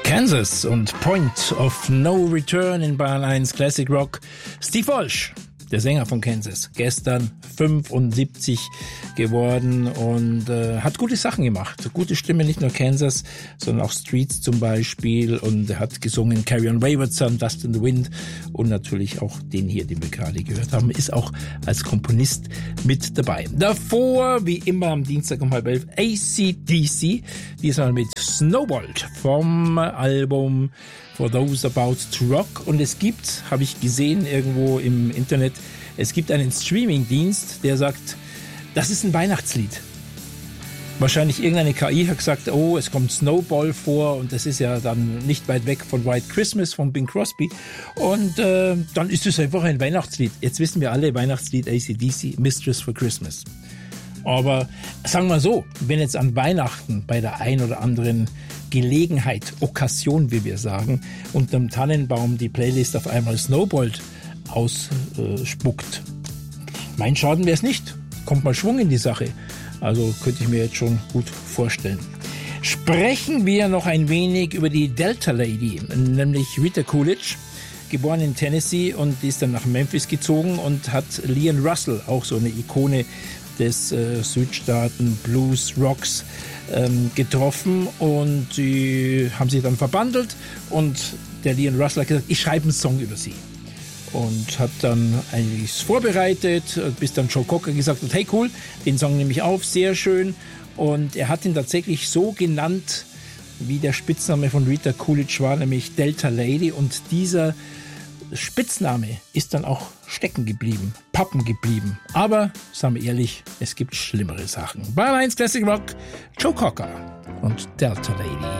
Kansas und Point of No Return in Bayern 1 Classic Rock. Steve Walsh, der Sänger von Kansas, gestern 75 geworden und hat gute Sachen gemacht. Gute Stimme, nicht nur Kansas, sondern auch Streets zum Beispiel. Und er hat gesungen Carry On Wayward Son, Dust in the Wind und natürlich auch den hier, den wir gerade gehört haben, ist auch als Komponist mit dabei. Davor, wie immer am Dienstag um 10:30, AC/DC, diesmal mit Snowballed vom Album For Those About to Rock. Und es gibt, habe ich gesehen irgendwo im Internet, es gibt einen Streaming-Dienst, der sagt, das ist ein Weihnachtslied. Wahrscheinlich irgendeine KI hat gesagt, oh, es kommt Snowball vor und das ist ja dann nicht weit weg von White Christmas von Bing Crosby. Und dann ist es einfach ein Weihnachtslied. Jetzt wissen wir alle, Weihnachtslied AC/DC, Mistress for Christmas. Aber sagen wir so, wenn jetzt an Weihnachten bei der ein oder anderen Gelegenheit, Okkasion, wie wir sagen, unterm Tannenbaum die Playlist auf einmal Snowballed ausspuckt. Mein Schaden wäre es nicht. Kommt mal Schwung in die Sache. Also könnte ich mir jetzt schon gut vorstellen. Sprechen wir noch ein wenig über die Delta Lady, nämlich Rita Coolidge, geboren in Tennessee und die ist dann nach Memphis gezogen und hat Leon Russell, auch so eine Ikone des Südstaaten Blues Rocks, getroffen und die haben sich dann verbandelt und der Leon Russell hat gesagt, ich schreibe einen Song über sie. Und hat dann eigentlich vorbereitet, bis dann Joe Cocker gesagt hat, hey cool, den Song nehme ich auf, sehr schön. Und er hat ihn tatsächlich so genannt, wie der Spitzname von Rita Coolidge war, nämlich Delta Lady. Und dieser Spitzname ist dann auch stecken geblieben, pappen geblieben. Aber, sagen wir ehrlich, es gibt schlimmere Sachen. Bayern 1 Classic Rock, Joe Cocker und Delta Lady.